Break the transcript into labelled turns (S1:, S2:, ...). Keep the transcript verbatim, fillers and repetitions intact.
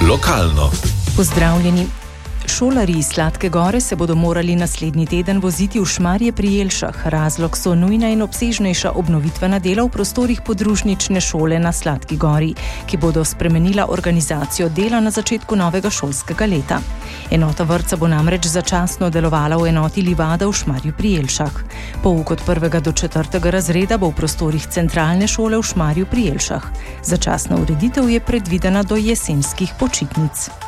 S1: Lokalno.
S2: Pozdravljeni. Šolarji iz Sladke Gore se bodo morali naslednji teden voziti v Šmarje pri Jelšah. Razlog so nujna in obsežnejša obnovitvena dela v prostorih podružnične šole na Sladki Gori, ki bodo spremenila organizacijo dela na začetku novega šolskega leta. Enota vrtca bo namreč začasno delovala v enoti Livada v Šmarju pri Jelšah. Pouk od prvega do četrtega razreda bo v prostorih centralne šole v Šmarju pri Jelšah. Začasna ureditev je predvidena do jesenskih počitnic.